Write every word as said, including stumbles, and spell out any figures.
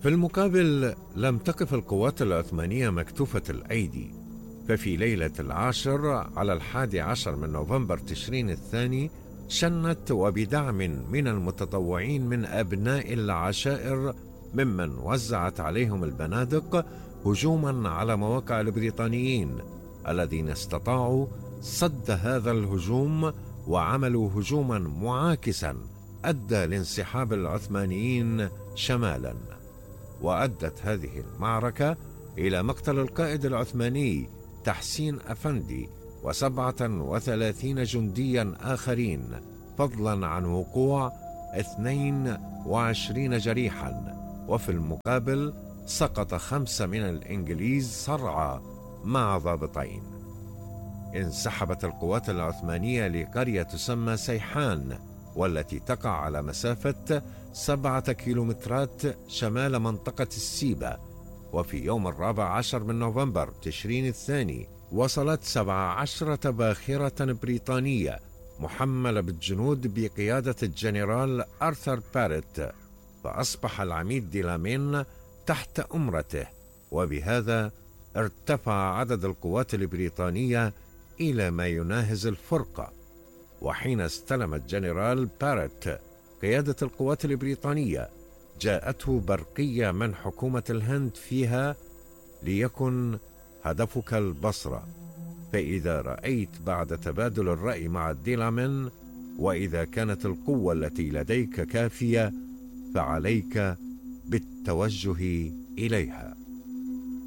في المقابل لم تقف القوات العثمانية مكتوفة الأيدي، ففي ليلة العاشر على الحادي عشر من نوفمبر تشرين الثاني شنت وبدعم من المتطوعين من أبناء العشائر ممن وزعت عليهم البنادق هجوما على مواقع البريطانيين الذين استطاعوا صد هذا الهجوم وعملوا هجوما معاكسا أدى لانسحاب العثمانيين شمالا. وأدت هذه المعركة إلى مقتل القائد العثماني تحسين أفندي وسبعة وثلاثين جنديا آخرين، فضلا عن وقوع اثنين وعشرين جريحا. وفي المقابل سقط خمسة من الإنجليز صرعى مع ضابطين. انسحبت القوات العثمانية لقرية تسمى سيحان، والتي تقع على مسافة سبعة كيلومترات شمال منطقة السيبة. وفي يوم الرابع عشر من نوفمبر تشرين الثاني وصلت سبع عشرة باخرة بريطانية محملة بالجنود بقيادة الجنرال آرثر باريت، فأصبح العميد ديلامين تحت أمرته، وبهذا ارتفع عدد القوات البريطانية إلى ما يناهز الفرقة. وحين استلم الجنرال باريت قيادة القوات البريطانية جاءته برقية من حكومة الهند فيها: ليكن هدفك البصرة، فإذا رأيت بعد تبادل الرأي مع ديلامين وإذا كانت القوة التي لديك كافية فعليك بالتوجه إليها.